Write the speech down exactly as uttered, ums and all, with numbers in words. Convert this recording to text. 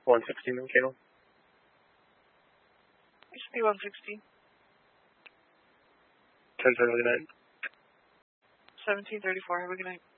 one sixteen Mankato. It should be one sixteen. ten seventy-nine. seventeen thirty-four, have a good night.